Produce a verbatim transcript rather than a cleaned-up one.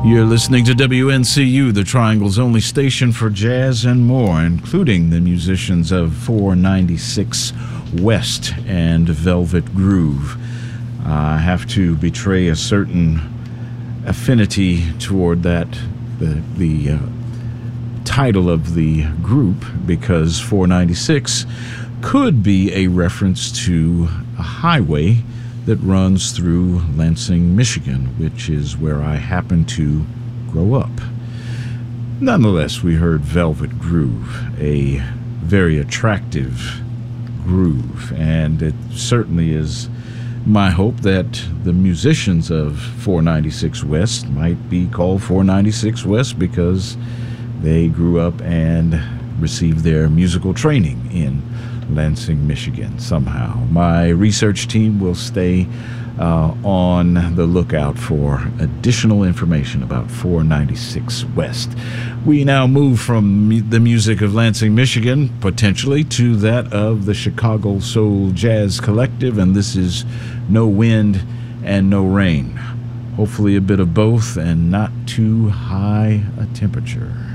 You're listening to W N C U, the Triangle's only station for jazz and more, including the musicians of four ninety-six West and Velvet Groove. I have to betray a certain affinity toward that, the, the uh, title of the group, because four ninety-six could be a reference to a highway that runs through Lansing, Michigan, which is where I happen to grow up. Nonetheless, we heard Velvet Groove, a very attractive groove, and it certainly is my hope that the musicians of four ninety-six West might be called four ninety-six West because they grew up and received their musical training in Lansing, Michigan somehow. My research team will stay uh, on the lookout for additional information about four ninety-six West. We now move from mu- the music of Lansing, Michigan, potentially, to that of the Chicago Soul Jazz Collective, and this is No Wind and No Rain. Hopefully a bit of both and not too high a temperature.